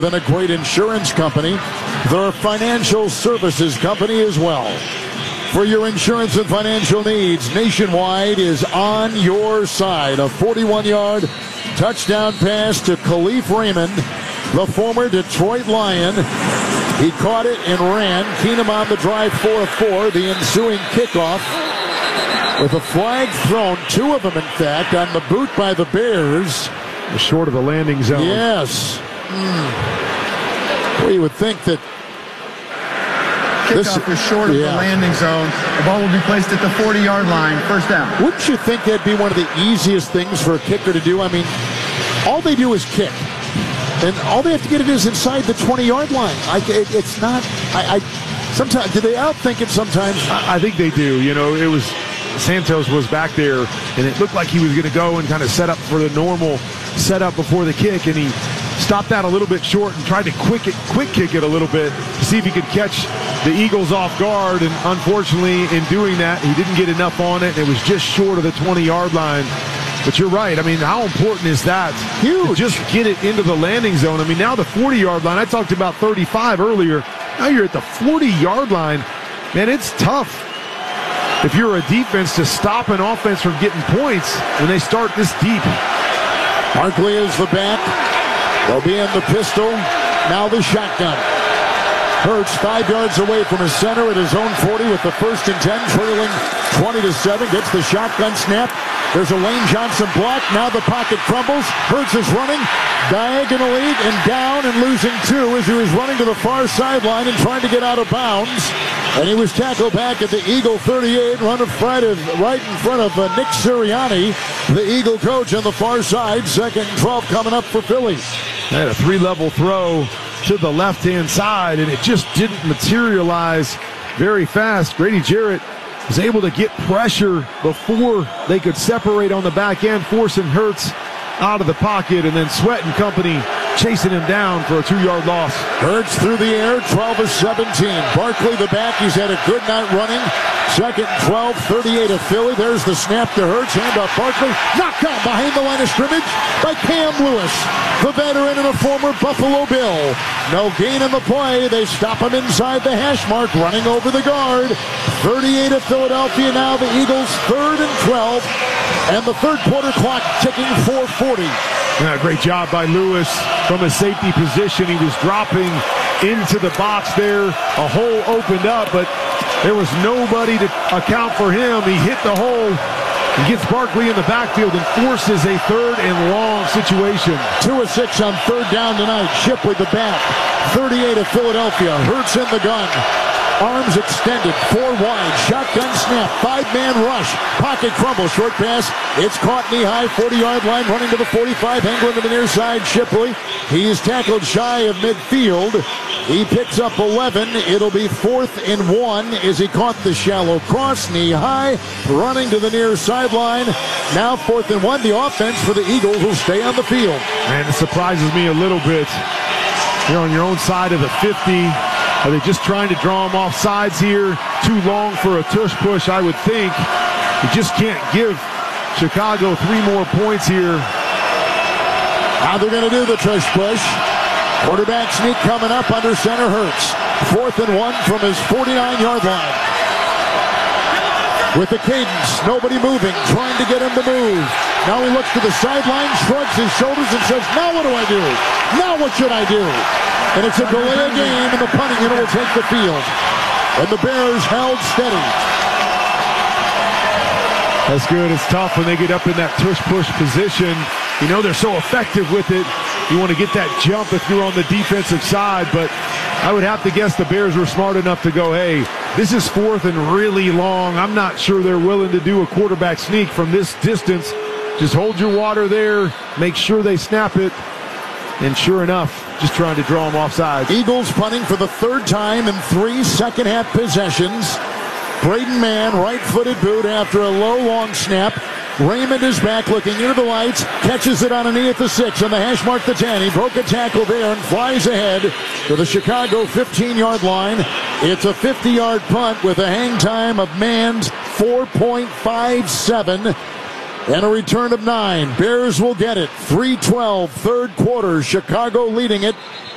Than a great insurance company, they're a financial services company as well. For your insurance and financial needs, Nationwide is on your side. A 41-yard touchdown pass to Khalif Raymond, the former Detroit Lion. He caught it and ran. Keenum on the drive for a 4. The ensuing kickoff with a flag thrown, 2 of them in fact, on the boot by the Bears. Short of the landing zone. Yes. Well, you would think that kickoff is short of the landing zone. The ball will be placed at the 40-yard line. First down. Wouldn't you think that'd be one of the easiest things for a kicker to do? I mean, all they do is kick. And all they have to get it is inside the 20-yard line. It's not. Sometimes, do they outthink it sometimes? I think they do. You know, it was Santos was back there, and it looked like he was going to go and kind of set up for the normal setup before the kick, and he stopped that a little bit short and tried to quick kick it a little bit to see if he could catch the Eagles off guard. And unfortunately, in doing that, he didn't get enough on it. It was just short of the 20-yard line. But you're right. I mean, how important is that? Huge. Just get it into the landing zone. I mean, now the 40-yard line. I talked about 35 earlier. Now you're at the 40-yard line. Man, it's tough if you're a defense to stop an offense from getting points when they start this deep. Barkley is the back. They'll be in the pistol. Now the shotgun. Hurts 5 yards away from his center at his own 40 with the 1st and 10, trailing 20-7. Gets the shotgun snap. There's a Lane Johnson block. Now the pocket crumbles. Hurts is running diagonally and down and losing 2 as he was running to the far sideline and trying to get out of bounds. And he was tackled back at the Eagle 38, right in front of Nick Sirianni, the Eagle coach on the far side. 2nd and 12 coming up for Philly. They had a 3-level throw to the left-hand side, and it just didn't materialize very fast. Grady Jarrett was able to get pressure before they could separate on the back end, forcing Hurts out of the pocket, and then Sweat and company chasing him down for a 2-yard loss. Hurts through the air, 12 of 17. Barkley the back, he's had a good night running. 2nd and 12, 38 of Philly. There's the snap to Hurts, handoff Barkley. Knocked down behind the line of scrimmage by Cam Lewis, the veteran and a former Buffalo Bill. No gain in the play. They stop him inside the hash mark, running over the guard. 38 of Philadelphia now, the Eagles 3rd and 12. And the third quarter clock ticking 4:40. Yeah, great job by Lewis from a safety position. He was dropping into the box there. A hole opened up, but there was nobody to account for him. He hit the hole and gets Barkley in the backfield and forces a 3rd and long situation. 2 of 6 on 3rd down tonight. Shipley the back. 38 of Philadelphia. Hurts in the gun. Arms extended, 4 wide, shotgun snap, 5-man rush, pocket crumble, short pass, it's caught knee high, 40-yard line, running to the 45, England to the near side, Shipley. He's tackled shy of midfield. He picks up 11. It'll be 4th and 1 as he caught the shallow cross, knee high, running to the near sideline. Now 4th and 1. The offense for the Eagles will stay on the field. Man, it surprises me a little bit. You're on your own side of the 50. Are they just trying to draw him off sides here? Too long for a tush push, I would think. You just can't give Chicago 3 more points here. How they're going to do the tush push. Quarterback sneak coming up under center Hurts. 4th and 1 from his 49-yard line. With the cadence, nobody moving, trying to get him to move. Now he looks to the sideline, shrugs his shoulders and says, now what do I do? Now what should I do? And it's a delay of game, and the punting unit will take the field. And the Bears held steady. That's good. It's tough when they get up in that tush-push position. You know they're so effective with it. You want to get that jump if you're on the defensive side, but I would have to guess the Bears were smart enough to go, hey, this is 4th and really long. I'm not sure they're willing to do a quarterback sneak from this distance. Just hold your water there. Make sure they snap it. And sure enough, just trying to draw them offside. Eagles punting for the 3rd time in 3 second-half possessions. Braden Mann, right-footed boot after a low, long snap. Raymond is back looking into the lights, catches it on a knee at the 6 on the hash mark the 10. He broke a tackle there and flies ahead to the Chicago 15-yard line. It's a 50-yard punt with a hang time of Mann's 4.57 and a return of 9. Bears will get it. 3:12, third quarter. Chicago leading it